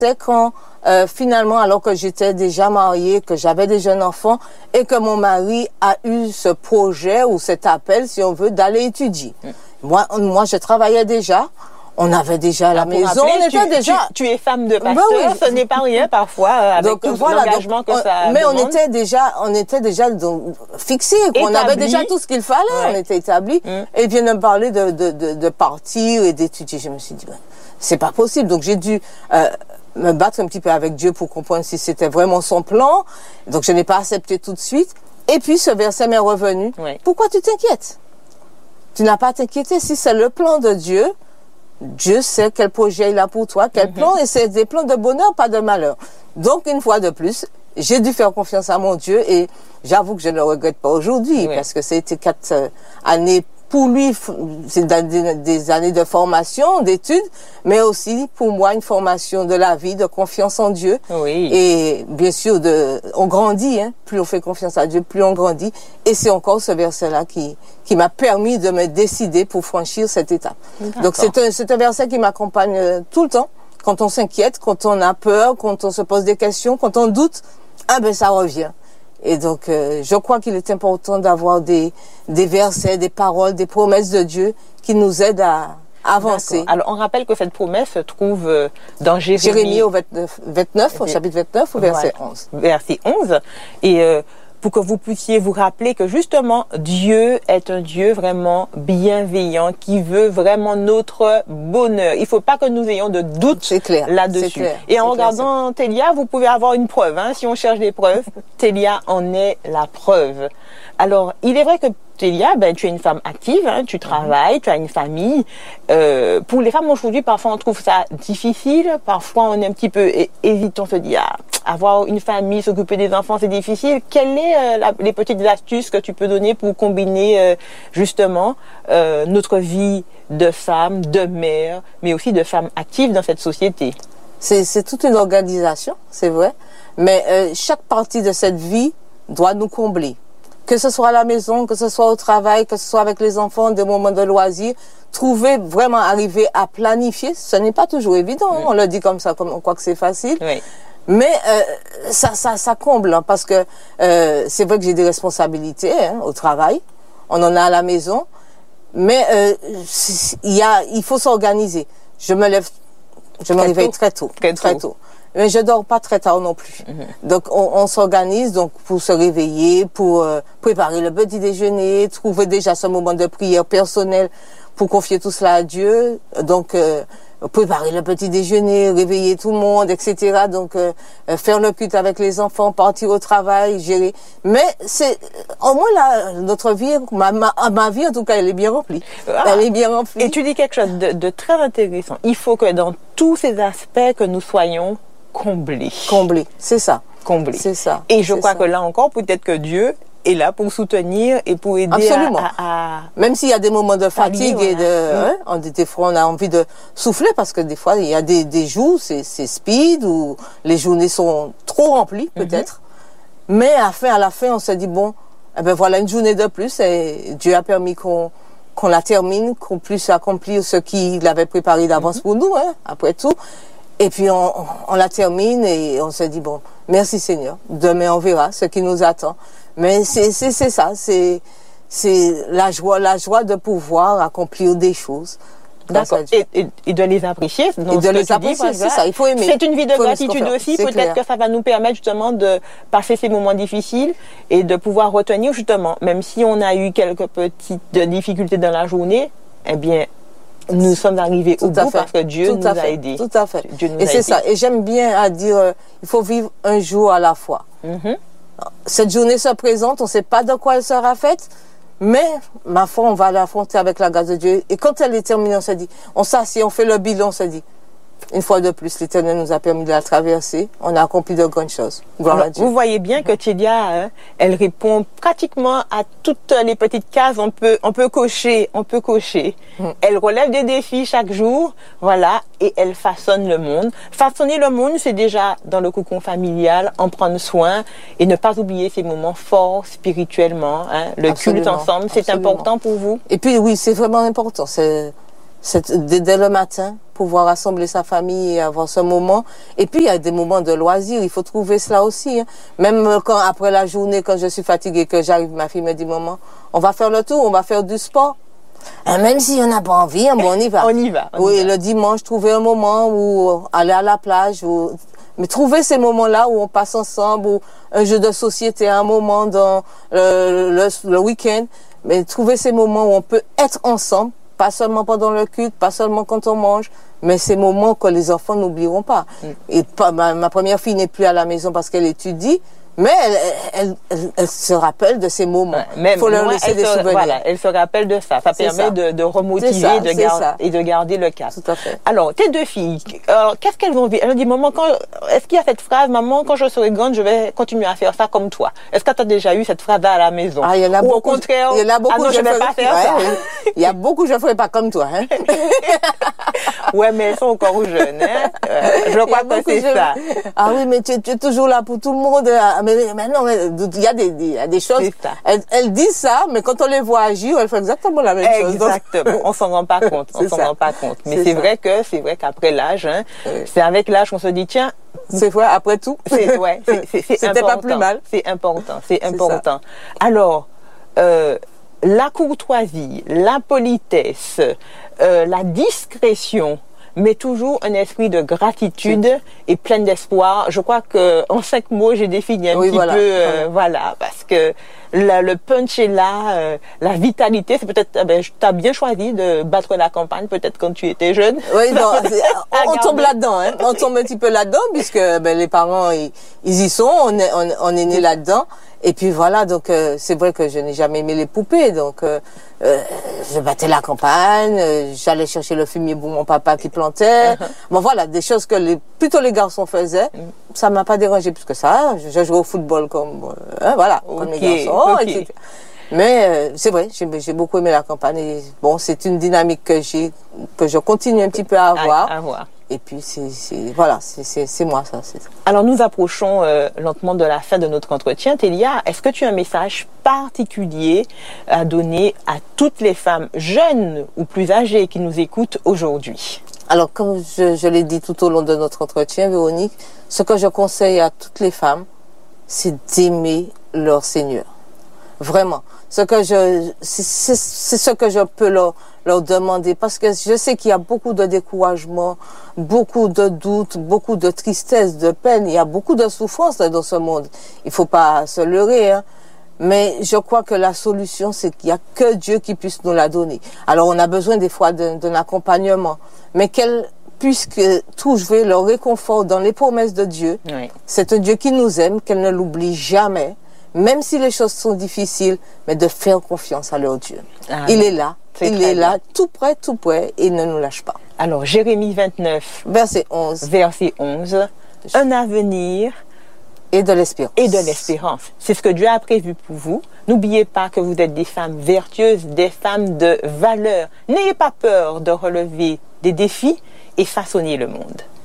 C'est quand finalement, alors que j'étais déjà mariée, que j'avais des jeunes enfants et que mon mari a eu ce projet ou cet appel, si on veut, d'aller étudier. Moi, je travaillais déjà. On avait déjà la maison, rappeler, on était déjà... Tu es femme de pasteur, oui. Ce n'est pas rien parfois, avec tout l'engagement que ça mais demande. on était déjà donc, fixés, on avait déjà tout ce qu'il fallait, on était établis. Et il vient de me parler de partir et d'étudier. Je me suis dit, ben, c'est pas possible. Donc j'ai dû me battre un petit peu avec Dieu pour comprendre si c'était vraiment son plan. Donc je n'ai pas accepté tout de suite. Et puis ce verset m'est revenu. Oui. Pourquoi tu t'inquiètes? Tu n'as pas à t'inquiéter. Si c'est le plan de Dieu, Dieu sait quel projet il a pour toi, quel plan, et c'est des plans de bonheur, pas de malheur. Donc, une fois de plus, j'ai dû faire confiance à mon Dieu, et j'avoue que je ne le regrette pas aujourd'hui, parce que c'était 4 années pour lui, c'est des années de formation, d'études, mais aussi pour moi une formation de la vie, de confiance en Dieu. Oui. Et bien sûr, on grandit, hein. Plus on fait confiance à Dieu, plus on grandit. Et c'est encore ce verset-là qui m'a permis de me décider pour franchir cette étape. Donc c'est un verset qui m'accompagne tout le temps. Quand on s'inquiète, quand on a peur, quand on se pose des questions, quand on doute, ça revient. Et donc, je crois qu'il est important d'avoir des versets, des paroles, des promesses de Dieu qui nous aident à avancer. Alors, on rappelle que cette promesse se trouve dans Jérémie au 29, au chapitre 29, au verset 11. Verset 11. Et pour que vous puissiez vous rappeler que justement, Dieu est un Dieu vraiment bienveillant qui veut vraiment notre bonheur. Il ne faut pas que nous ayons de doute là-dessus. Et en regardant Télia, vous pouvez avoir une preuve. Hein, si on cherche des preuves, Télia en est la preuve. Alors, il est vrai que Télia, tu es une femme active, hein, tu travailles, tu as une famille. Pour les femmes aujourd'hui, parfois on trouve ça difficile, parfois on est un petit peu hésitant, on se dit avoir une famille, s'occuper des enfants, c'est difficile. Quelles sont les petites astuces que tu peux donner pour combiner justement notre vie de femme, de mère, mais aussi de femme active dans cette société? C'est toute une organisation, c'est vrai, mais chaque partie de cette vie doit nous combler. Que ce soit à la maison, que ce soit au travail, que ce soit avec les enfants, des moments de loisirs, vraiment arriver à planifier, ce n'est pas toujours évident. Oui. On le dit comme ça, comme on croit que c'est facile. Oui. Mais ça comble, hein, parce que c'est vrai que j'ai des responsabilités au travail, on en a à la maison, mais il faut s'organiser. Je me réveille très tôt. Mais je dors pas très tard non plus. Donc on s'organise donc pour se réveiller, pour préparer le petit déjeuner, trouver déjà ce moment de prière personnelle pour confier tout cela à Dieu. Donc préparer le petit déjeuner, réveiller tout le monde, etc. Donc faire le culte avec les enfants, partir au travail, gérer. Mais c'est au moins là notre vie, ma vie en tout cas, elle est bien remplie. Elle est bien remplie. Et tu dis quelque chose de très intéressant. Il faut que dans tous ces aspects que nous soyons comblés. Comblés, c'est ça. Comblés. C'est ça. Et je crois que là encore, peut-être que Dieu est là pour soutenir et pour aider à... Même s'il y a des moments de fatigue et des fois on a envie de souffler parce que des fois il y a des jours c'est speed ou les journées sont trop remplies peut-être. Mais à la fin on se dit bon, voilà une journée de plus et Dieu a permis qu'on la termine, qu'on puisse accomplir ce qu'il avait préparé d'avance pour nous, après tout. Et puis on la termine et on se dit bon, merci Seigneur. Demain on verra ce qui nous attend. Mais c'est ça, c'est la joie de pouvoir accomplir des choses. D'accord. Et de les apprécier. Et de les apprécier, c'est ça. Il faut aimer. C'est une vie de gratitude aussi. Peut-être que ça va nous permettre justement de passer ces moments difficiles et de pouvoir retenir justement, même si on a eu quelques petites difficultés dans la journée, eh bien, nous sommes arrivés au bout parce que Dieu nous a aidés. Tout à fait. Et c'est ça. Et j'aime bien à dire, il faut vivre un jour à la fois. Cette journée se présente, on ne sait pas de quoi elle sera faite, mais ma foi, on va l'affronter avec la grâce de Dieu. Et quand elle est terminée, on se dit, on s'assied, on fait le bilan, on se dit, une fois de plus, l'Éternel nous a permis de la traverser. On a accompli de grandes choses. Gloire à Dieu. Vous voyez bien que Télia, elle répond pratiquement à toutes les petites cases. On peut cocher. Elle relève des défis chaque jour, voilà, et elle façonne le monde. Façonner le monde, c'est déjà dans le cocon familial, en prendre soin et ne pas oublier ces moments forts spirituellement. Le culte ensemble, c'est important pour vous? Et puis oui, c'est vraiment important. Dès le matin, pouvoir rassembler sa famille et avoir ce moment. Et puis, il y a des moments de loisirs. Il faut trouver cela aussi. Hein. Même quand, après la journée, quand je suis fatiguée, que j'arrive, ma fille me dit, maman, on va faire le tour, on va faire du sport. Et même si on n'a pas envie, bon, on y va. On y va. Oui, le dimanche, trouver un moment où aller à la plage. Mais trouver ces moments-là où on passe ensemble, ou un jeu de société, un moment dans le week-end. Mais trouver ces moments où on peut être ensemble. Pas seulement pendant le culte, pas seulement quand on mange, mais ces moments que les enfants n'oublieront pas. Et ma première fille n'est plus à la maison parce qu'elle étudie, mais elle se rappelle de ces moments. Il faut leur laisser des souvenirs. Voilà, elle se rappelle de ça. Ça permet de remotiver et de garder le cap. Tout à fait. Alors, tes deux filles, qu'est-ce qu'elles ont vu? Elles ont dit, maman, est-ce qu'il y a cette phrase, maman, quand je serai grande, je vais continuer à faire ça comme toi? Est-ce que tu as déjà eu cette phrase-là à la maison? Ah, il y en a Ou beaucoup. Au contraire, il y en a beaucoup, non, je ne vais pas faire ça. Il y a beaucoup, je ne ferai pas comme toi. Hein. Ouais, mais elles sont encore jeunes. Hein. Je crois que c'est ça. Ah oui, mais tu es toujours là pour tout le monde. Mais non, il y a des choses. Elles disent ça, mais quand on les voit agir, elles font exactement la même chose. Exactement. On s'en rend pas compte. On s'en rend pas compte. Mais c'est vrai qu'après l'âge, hein, c'est avec l'âge qu'on se dit, tiens. C'est vrai, après tout. C'était pas plus mal. C'est important. Alors, la courtoisie, la politesse, la discrétion, mais toujours un esprit de gratitude et plein d'espoir. Je crois que en 5 mots, j'ai défini un petit peu, voilà, parce que le punch est là, la vitalité, c'est peut-être, tu as bien choisi de battre la campagne, peut-être quand tu étais jeune. Oui, bon, on tombe là-dedans, hein. On tombe un petit peu là-dedans, puisque les parents, ils y sont, on est né là-dedans. Et puis voilà, donc c'est vrai que je n'ai jamais aimé les poupées, donc je battais la campagne, j'allais chercher le fumier pour mon papa qui plantait. Bon voilà, des choses que plutôt les garçons faisaient. Ça m'a pas dérangé plus que ça. Je jouais au football comme comme les garçons. Etc. Mais c'est vrai, j'ai beaucoup aimé la campagne. Et, bon, c'est une dynamique que je continue un petit peu à avoir. Et puis c'est moi ça. Alors nous approchons lentement de la fin de notre entretien. Télia, est-ce que tu as un message particulier à donner à toutes les femmes jeunes ou plus âgées qui nous écoutent aujourd'hui? Alors comme je l'ai dit tout au long de notre entretien, Véronique, ce que je conseille à toutes les femmes, c'est d'aimer leur Seigneur. Vraiment. C'est ce que je peux leur demander, parce que je sais qu'il y a beaucoup de découragement, beaucoup de doutes, beaucoup de tristesse, de peine, il y a beaucoup de souffrance dans ce monde. Il faut pas se leurrer, hein. Mais je crois que la solution, c'est qu'il y a que Dieu qui puisse nous la donner. Alors on a besoin des fois d'un accompagnement, mais qu'elle puisse trouver le réconfort dans les promesses de Dieu. Oui. C'est un Dieu qui nous aime, qu'elle ne l'oublie jamais. Même si les choses sont difficiles, mais de faire confiance à leur Dieu. Il est là, tout près, et il ne nous lâche pas. Alors, Jérémie 29, verset 11. Un avenir et de l'espérance. C'est ce que Dieu a prévu pour vous. N'oubliez pas que vous êtes des femmes vertueuses, des femmes de valeur. N'ayez pas peur de relever des défis et façonner le monde.